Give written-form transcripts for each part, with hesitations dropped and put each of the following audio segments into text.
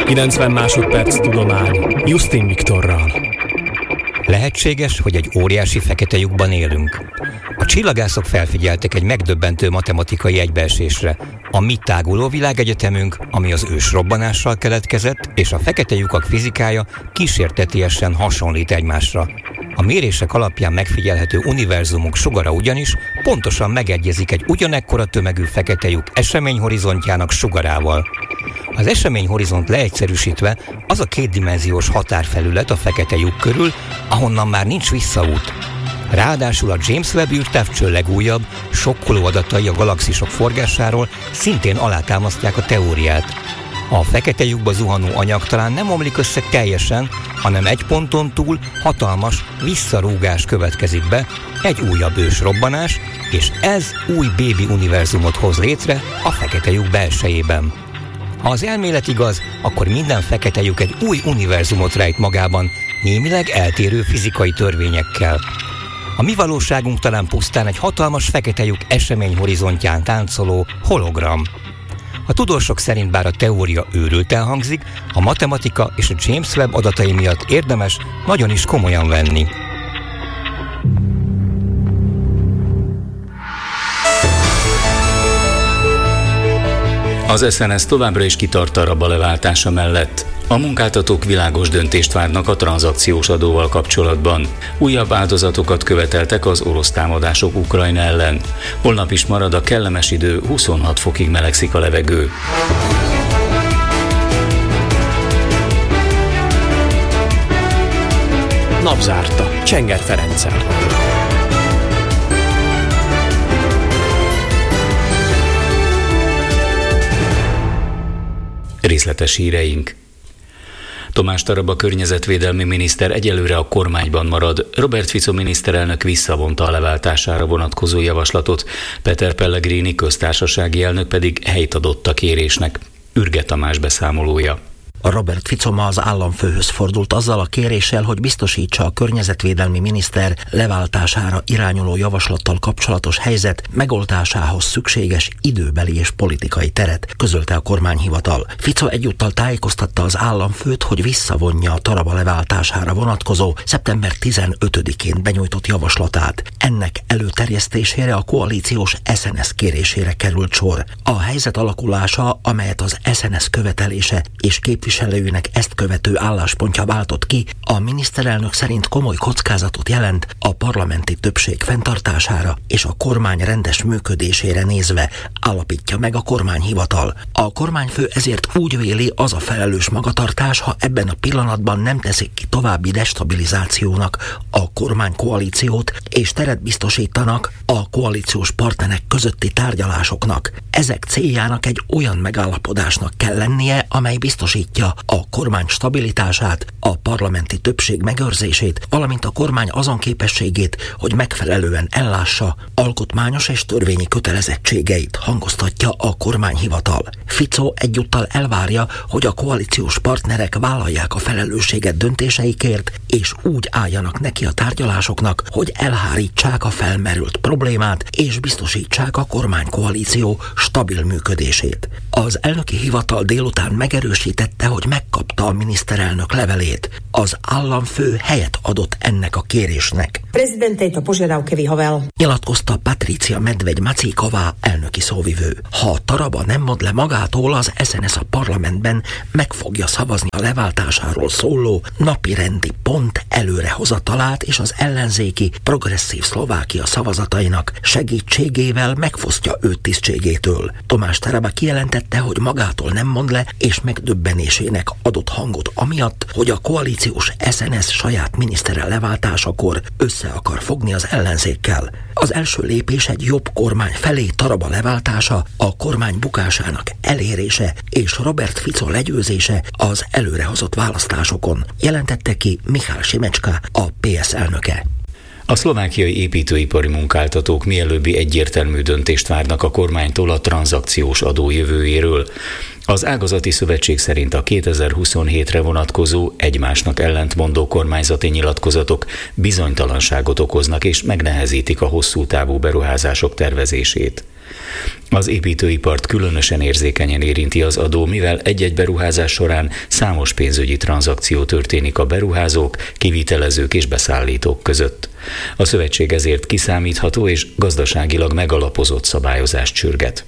90 másodperc tudomány Justin Viktorral. Lehetséges, hogy egy óriási fekete lyukban élünk. A csillagászok felfigyeltek egy megdöbbentő matematikai egybeesésre. A mi táguló világegyetemünk, ami az ősrobbanással keletkezett, és a fekete lyukak fizikája kísértetiesen hasonlít egymásra. A mérések alapján megfigyelhető univerzumunk sugara ugyanis pontosan megegyezik egy ugyanekkora tömegű fekete lyuk eseményhorizontjának sugarával. Az eseményhorizont leegyszerűsítve az a kétdimenziós határfelület a fekete lyuk körül, ahonnan már nincs visszaút. Ráadásul a James Webb űrtávcső legújabb, sokkoló adatai a galaxisok forgásáról szintén alátámasztják a teóriát. A fekete lyukba zuhanó anyag talán nem omlik össze teljesen, hanem egy ponton túl hatalmas visszarúgás következik be, egy újabb ősrobbanás, és ez új bébi univerzumot hoz létre a fekete lyuk belsejében. Ha az elmélet igaz, akkor minden fekete lyuk egy új univerzumot rejt magában, némileg eltérő fizikai törvényekkel. A mi valóságunk talán pusztán egy hatalmas fekete lyuk eseményhorizontján táncoló hologram. A tudósok szerint bár a teória őrülten hangzik, a matematika és a James Webb adatai miatt érdemes nagyon is komolyan venni. Az SNS továbbra is kitart a rabaleváltása mellett. A munkáltatók világos döntést várnak a tranzakciós adóval kapcsolatban. Újabb áldozatokat követeltek az orosz támadások Ukrajna ellen. Holnap is marad a kellemes idő, 26 fokig melegszik a levegő. Napzárta Csenger Ferenccel. Részletes híreink. Tomás Taraba környezetvédelmi miniszter egyelőre a kormányban marad, Robert Fico miniszterelnök visszavonta a leváltására vonatkozó javaslatot, Peter Pellegrini köztársasági elnök pedig helyt adott a kérésnek. Ürge Tamás beszámolója. A Robert Fico ma az államfőhöz fordult azzal a kéréssel, hogy biztosítsa a környezetvédelmi miniszter leváltására irányuló javaslattal kapcsolatos helyzet megoldásához szükséges időbeli és politikai teret, közölte a kormányhivatal. Fico egyúttal tájékoztatta az államfőt, hogy visszavonja a Taraba leváltására vonatkozó szeptember 15-én benyújtott javaslatát. Ennek előterjesztésére a koalíciós SNS kérésére került sor. A helyzet alakulása, amelyet az SNS követelése és képviselőjének ezt követő álláspontja váltott ki, a miniszterelnök szerint komoly kockázatot jelent a parlamenti többség fenntartására és a kormány rendes működésére nézve, állapítja meg a kormányhivatal. A kormányfő ezért úgy véli, az a felelős magatartás, ha ebben a pillanatban nem teszik ki további destabilizációnak a kormánykoalíciót és teret biztosítanak a koalíciós partnerek közötti tárgyalásoknak. Ezek céljának egy olyan megállapodásnak kell lennie, amely biztosítja a kormány stabilitását, a parlamenti többség megőrzését, valamint a kormány azon képességét, hogy megfelelően ellássa alkotmányos és törvényi kötelezettségeit, hangoztatja a kormányhivatal. Fico egyúttal elvárja, hogy a koalíciós partnerek vállalják a felelősséget döntéseikért, és úgy álljanak neki a tárgyalásoknak, hogy elhárítsák a felmerült problémát, és biztosítsák a kormánykoalíció stabil működését. Az elnöki hivatal délután megerősítette, hogy megkapta a miniszterelnök levelét. Az államfő helyet adott ennek a kérésnek. Nyilatkozta Patricia Medvegy-Macíková, elnöki szóvivő. Ha Taraba nem mond le magától, az SNS a parlamentben meg fogja szavazni a leváltásáról szóló napirendi pont előrehozatalát, és az ellenzéki Progresszív Szlovákia szavazatainak segítségével megfosztja őt tisztségétől. Tomás Taraba kijelentette, hogy magától nem mond le, és megdöbbenésének adott hangot amiatt, hogy a koalíciós SNS saját minisztere leváltásakor össze akar fogni az ellenzékkel. Az első lépés egy jobb kormány felé Taraba leváltása, a kormány bukásának elérése és Robert Fico legyőzése az előrehozott választásokon, jelentette ki Michal Šimečka, a PS elnöke. A szlovákiai építőipari munkáltatók mielőbbi egyértelmű döntést várnak a kormánytól a tranzakciós adó jövőjéről. Az ágazati szövetség szerint a 2027-re vonatkozó egymásnak ellentmondó kormányzati nyilatkozatok bizonytalanságot okoznak és megnehezítik a hosszú távú beruházások tervezését. Az építőipart különösen érzékenyen érinti az adó, mivel egy-egy beruházás során számos pénzügyi tranzakció történik a beruházók, kivitelezők és beszállítók között. A szövetség ezért kiszámítható és gazdaságilag megalapozott szabályozást sürget.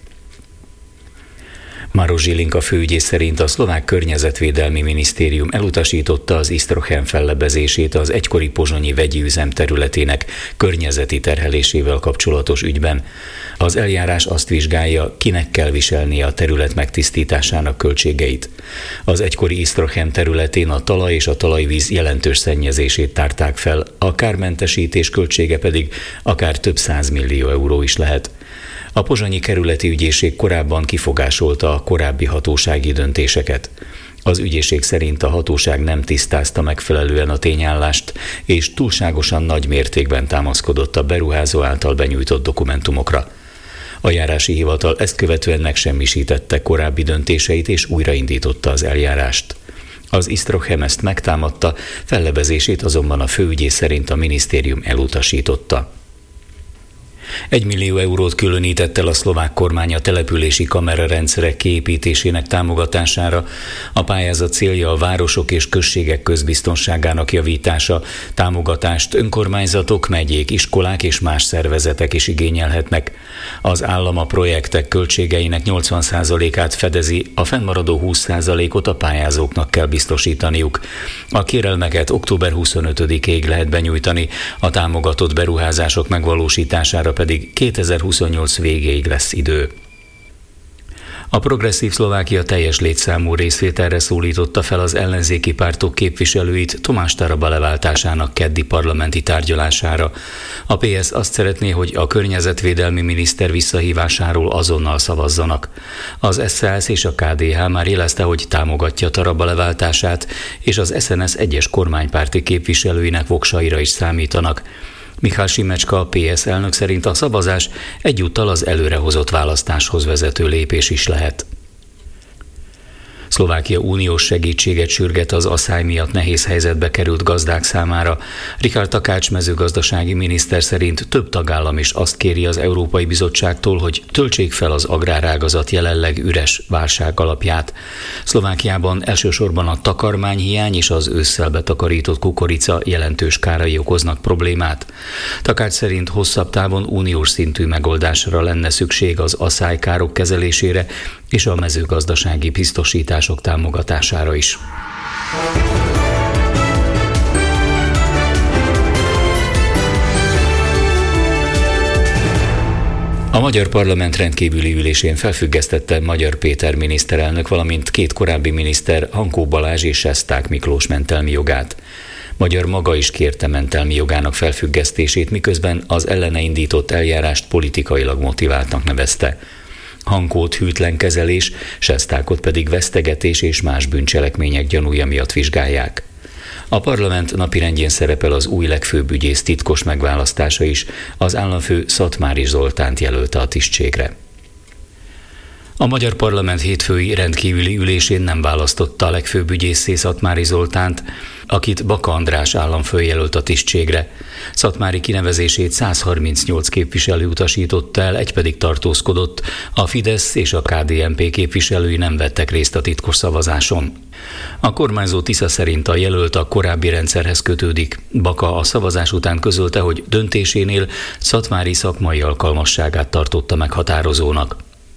Maroš Žilinka főügyész szerint a szlovák környezetvédelmi minisztérium elutasította az isztrochem fellebezését az egykori pozsonyi vegyi üzem területének környezeti terhelésével kapcsolatos ügyben. Az eljárás azt vizsgálja, kinek kell viselnie a terület megtisztításának költségeit. Az egykori isztrochem területén a talaj és a talajvíz jelentős szennyezését tárták fel, a kármentesítés költsége pedig akár több 100 millió euró is lehet. A pozsonyi kerületi ügyészség korábban kifogásolta a korábbi hatósági döntéseket. Az ügyészség szerint a hatóság nem tisztázta megfelelően a tényállást, és túlságosan nagy mértékben támaszkodott a beruházó által benyújtott dokumentumokra. A járási hivatal ezt követően megsemmisítette korábbi döntéseit és újraindította az eljárást. Az isztrochem ezt megtámadta, fellebezését azonban a főügyész szerint a minisztérium elutasította. 1 millió eurót különített el a szlovák kormány a települési kamerarendszerek kiépítésének támogatására. A pályázat célja a városok és községek közbiztonságának javítása. Támogatást önkormányzatok, megyék, iskolák és más szervezetek is igényelhetnek. Az állam a projektek költségeinek 80%-át fedezi, a fennmaradó 20%-ot a pályázóknak kell biztosítaniuk. A kérelmeket október 25-ig lehet benyújtani, a támogatott beruházások megvalósítására pedig 2028 végéig lesz idő. A Progresszív Szlovákia teljes létszámú részvételre szólította fel az ellenzéki pártok képviselőit Tomás Taraba leváltásának keddi parlamenti tárgyalására. A PS azt szeretné, hogy a környezetvédelmi miniszter visszahívásáról azonnal szavazzanak. Az SZSZ és a KDH már jelezte, hogy támogatja Taraba leváltását, és az SNS egyes kormánypárti képviselőinek voksaira is számítanak. Michal Simecska, a PS elnök szerint a szavazás egyúttal az előrehozott választáshoz vezető lépés is lehet. Szlovákia uniós segítséget sürget az asszály miatt nehéz helyzetbe került gazdák számára. Richard Takács mezőgazdasági miniszter szerint több tagállam is azt kéri az Európai Bizottságtól, hogy töltsék fel az agrárágazat jelenleg üres válság alapját. Szlovákiában elsősorban a takarmányhiány és az ősszel betakarított kukorica jelentős kárai okoznak problémát. Takács szerint hosszabb távon uniós szintű megoldásra lenne szükség az asszálykárok kezelésére és a mezőgazdasági biztosítások támogatására is. A Magyar Parlament rendkívüli ülésén felfüggesztette Magyar Péter miniszterelnök, valamint két korábbi miniszter, Hankó Balázs és Sesták Miklós mentelmi jogát. Magyar maga is kérte mentelmi jogának felfüggesztését, miközben az ellene indított eljárást politikailag motiváltnak nevezte. Hankót hűtlen kezelés, Sestákot pedig vesztegetés és más bűncselekmények gyanúja miatt vizsgálják. A parlament napirendjén szerepel az új legfőbb ügyész titkos megválasztása is, az államfő Szatmári Zoltánt jelölte a tisztségre. A Magyar Parlament hétfői rendkívüli ülésén nem választotta a legfőbb ügyésszé Szatmári Zoltánt, akit Baka András államfő jelölt a tisztségre. Szatmári kinevezését 138 képviselő utasította el, egy pedig tartózkodott. A Fidesz és a KDNP képviselői nem vettek részt a titkos szavazáson. A kormányzó Tisza szerint a jelölt a korábbi rendszerhez kötődik. Baka a szavazás után közölte, hogy döntésénél Szatmári szakmai alkalmasságát tartotta meghatározónak.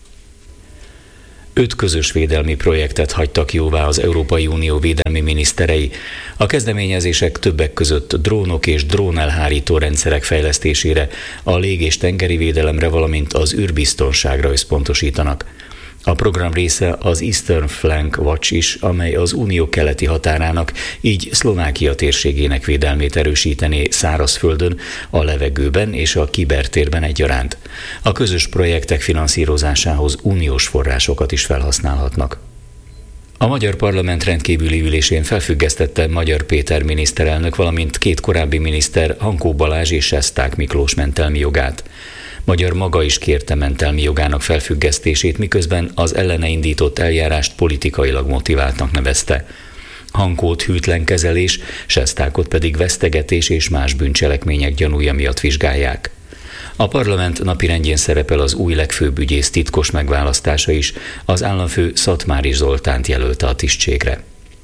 5 közös védelmi projektet hagytak jóvá az Európai Unió védelmi miniszterei. A kezdeményezések többek között drónok és drónelhárító rendszerek fejlesztésére, a lég- és tengeri védelemre, valamint az űrbiztonságra összpontosítanak. A program része az Eastern Flank Watch is, amely az unió keleti határának, így Szlovákia térségének védelmét erősítené szárazföldön, a levegőben és a kibertérben egyaránt. A közös projektek finanszírozásához uniós forrásokat is felhasználhatnak. A Magyar Parlament rendkívüli ülésén felfüggesztette Magyar Péter miniszterelnök, valamint két korábbi miniszter, Hankó Balázs és Sesták Miklós mentelmi jogát. Magyar maga is kérte mentelmi jogának felfüggesztését, miközben az ellene indított eljárást politikailag motiváltnak nevezte. Hankót hűtlen kezelés, Sestákot pedig vesztegetés és más bűncselekmények gyanúja miatt vizsgálják. A parlament napirendjén szerepel az új legfőbb ügyész titkos megválasztása is, az államfő Szatmári Zoltánt jelölte a tisztségre.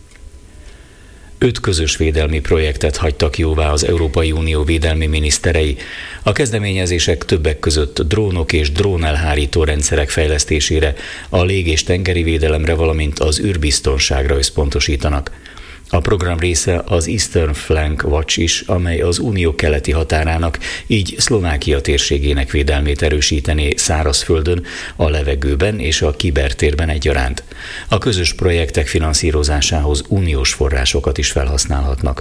5 közös védelmi projektet hagytak jóvá az Európai Unió védelmi miniszterei. A kezdeményezések többek között drónok és drónelhárító rendszerek fejlesztésére, a lég- és tengeri védelemre, valamint az űrbiztonságra összpontosítanak. A program része az Eastern Flank Watch is, amely az unió keleti határának, így Szlovákia térségének védelmét erősítené szárazföldön, a levegőben és a kibertérben egyaránt. A közös projektek finanszírozásához uniós forrásokat is felhasználhatnak.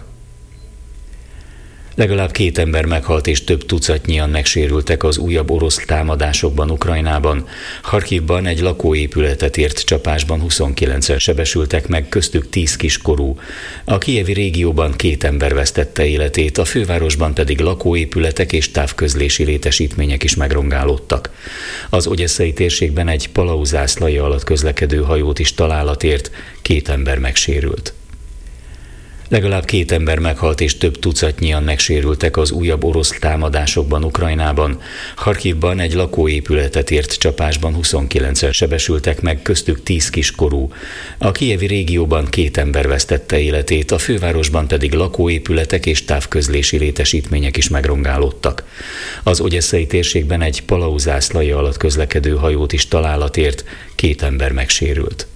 Legalább 2 ember meghalt és több tucatnyian megsérültek az újabb orosz támadásokban Ukrajnában. Kharkivban egy lakóépületet ért csapásban 29-en sebesültek meg, köztük 10 kiskorú. A kijevi régióban 2 ember vesztette életét, a fővárosban pedig lakóépületek és távközlési létesítmények is megrongálódtak. Az odyesszai térségben egy Palau zászlaja alatt közlekedő hajót is találat ért, 2 ember megsérült. Legalább 2 ember meghalt és több tucatnyian megsérültek az újabb orosz támadásokban Ukrajnában. Kharkivban egy lakóépületet ért csapásban 29-en sebesültek meg, köztük 10 kiskorú. A kijevi régióban 2 ember vesztette életét, a fővárosban pedig lakóépületek és távközlési létesítmények is megrongálódtak. Az odyesszai térségben egy Palau zászlaja alatt közlekedő hajót is találat ért, 2 ember megsérült.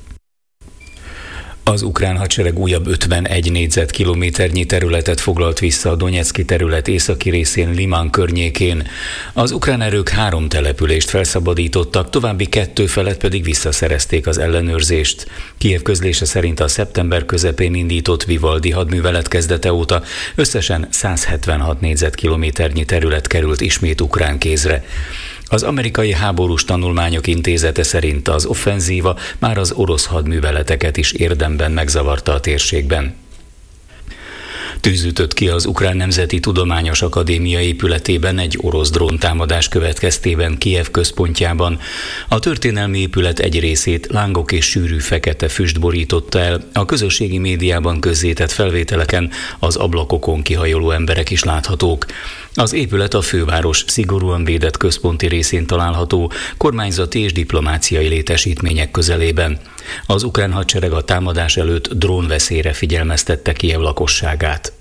Az ukrán hadsereg újabb 51 négyzetkilométernyi területet foglalt vissza a Donyecky terület északi részén Liman környékén. Az ukrán erők 3 települést felszabadítottak, további 2 felett pedig visszaszerezték az ellenőrzést. Kijev közlése szerint a szeptember közepén indított Vivaldi hadművelet kezdete óta összesen 176 négyzetkilométernyi terület került ismét ukrán kézre. Az Amerikai Háborús Tanulmányok Intézete szerint az offenzíva már az orosz hadműveleteket is érdemben megzavarta a térségben. Tűz ütött ki az Ukrán Nemzeti Tudományos Akadémia épületében egy orosz dróntámadás következtében Kijev központjában. A történelmi épület egy részét lángok és sűrű fekete füst borította el, a közösségi médiában közzétett felvételeken az ablakokon kihajoló emberek is láthatók. Az épület a főváros szigorúan védett központi részén található, kormányzati és diplomáciai létesítmények közelében. Az ukrán hadsereg a támadás előtt drónveszélyre figyelmeztette Kijev lakosságát.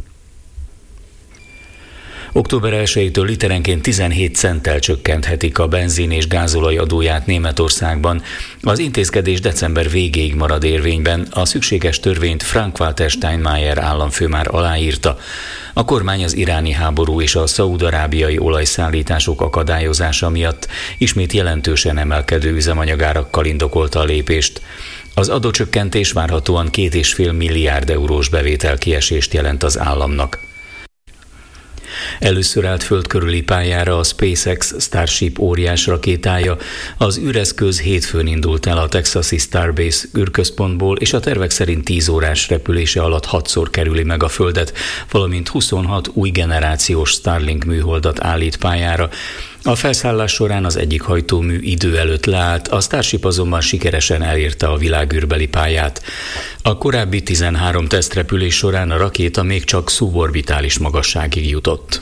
Október 1-től literenként 17 centtel csökkenthetik a benzin és gázolaj adóját Németországban. Az intézkedés december végéig marad érvényben, a szükséges törvényt Frank-Walter Steinmeier államfő már aláírta. A kormány az iráni háború és a szaúd-arábiai olajszállítások akadályozása miatt ismét jelentősen emelkedő üzemanyagárakkal indokolta a lépést. Az adócsökkentés várhatóan 2,5 milliárd eurós bevételkiesést jelent az államnak. Először állt föld körüli pályára a SpaceX Starship óriás rakétája. Az űreszköz hétfőn indult el a texasi Starbase űrközpontból, és a tervek szerint 10 órás repülése alatt 6-szor kerüli meg a Földet, valamint 26 új generációs Starlink műholdat állít pályára. A felszállás során az egyik hajtómű idő előtt leállt, a Starship azonban sikeresen elérte a világűrbeli pályát. A korábbi 13 tesztrepülés során a rakéta még csak szuborbitális magasságig jutott.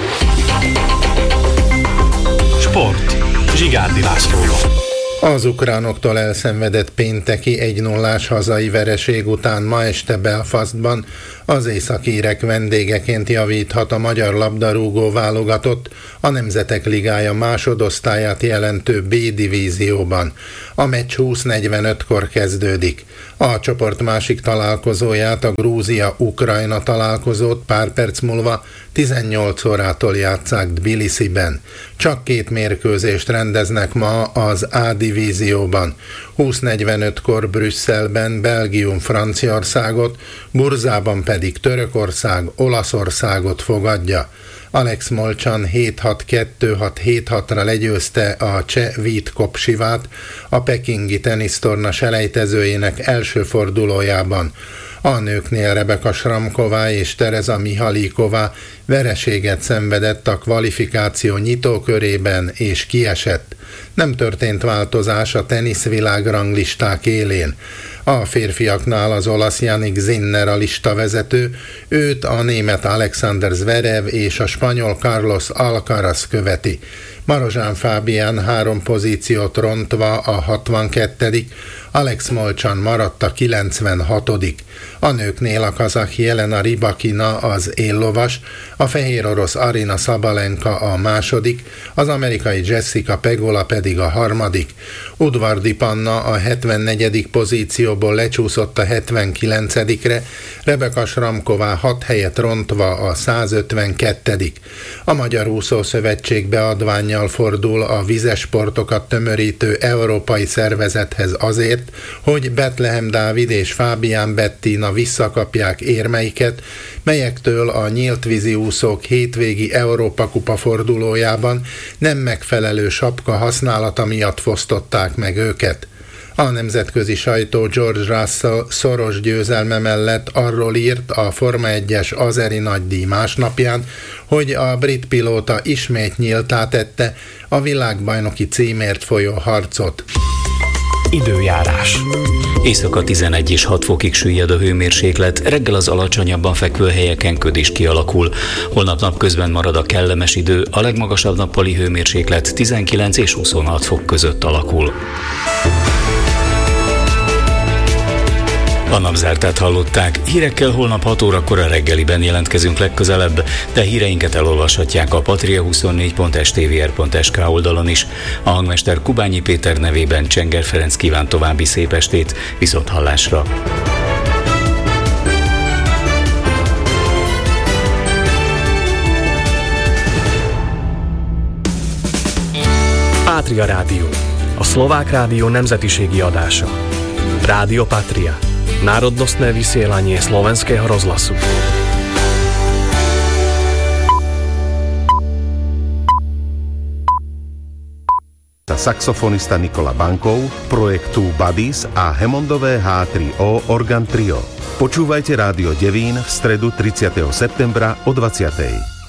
Sport. Zsigárdi Lászlóval. Az ukránoktól elszenvedett pénteki 1-0-ás hazai vereség után ma este Belfastban az északírek vendégeként javíthat a magyar labdarúgó válogatott a Nemzetek Ligája másodosztályát jelentő B-divízióban. A meccs 20:45-kor kezdődik. A csoport másik találkozóját, a Grúzia-Ukrajna találkozót pár perc múlva 18 órától játsszák Tbilisiben. Csak 2 mérkőzést rendeznek ma az A-divízióban. 20:45-kor Brüsszelben Belgium Franciaországot, Burzában pedig Törökország Olaszországot fogadja. Alex Molchan 7-6-2-6-7-6-ra legyőzte a cseh Vít Kopsivát a pekingi tenisztorna selejtezőjének első fordulójában. A nőknél Rebeka Sramková és Tereza Mihalikova vereséget szenvedett a kvalifikáció nyitókörében és kiesett. Nem történt változás a teniszvilág ranglisták élén. A férfiaknál az olasz Jannik Sinner a listavezető, őt a német Alexander Zverev és a spanyol Carlos Alcaraz követi. Marozsán Fábián 3 pozíciót rontva a 62., Alex Molchan maradt a 96. A nőknél a kazakh Jelena Rybakina az éllovas, a fehér orosz Arina Sabalenka a második, az amerikai Jessica Pegula pedig a harmadik. Udvardi Panna a 74. pozícióból lecsúszott a 79-re, Rebeka Sramková 6 helyet rontva a 152. A Magyar Úszószövetség beadvánnyal fordul a vizes sportokat tömörítő európai szervezethez azért, hogy Betlehem Dávid és Fábián Bettina visszakapják érmeiket, melyektől a nyíltvízi úszók hétvégi Európa-kupa fordulójában nem megfelelő sapka használata miatt fosztották meg őket. A nemzetközi sajtó George Russell szoros győzelme mellett arról írt a Forma 1-es azeri nagydíj másnapján, hogy a brit pilóta ismét nyíltá tette a világbajnoki címért folyó harcot. Időjárás. Éjszaka 11 és 6 fokig süllyed a hőmérséklet, reggel az alacsonyabban fekvő helyeken köd is kialakul. Holnap napközben marad a kellemes idő, a legmagasabb nappali hőmérséklet 19 és 26 fok között alakul. A napzártát hallották, hírekkel holnap 6 órakor a reggeliben jelentkezünk legközelebb, de híreinket elolvashatják a patria24.stvr.sk oldalon is. A hangmester Kubányi Péter nevében Csenger Ferenc kíván további szép estét, viszonthallásra. Pátria Rádió, a szlovák rádió nemzetiségi adása. Rádio Patria, národnostné vysielanie slovenského rozhlasu. Saxofonista Nikola Bankov, projektu Buddies a Hammondové H3O Organ Trio. Počúvajte Rádio Devín v stredu 30. septembra o 20.